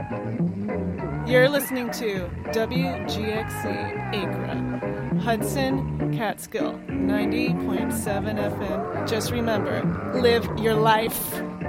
You're listening to WGXC Acra, Hudson, Catskill, 90.7 FM. Just remember, live your life.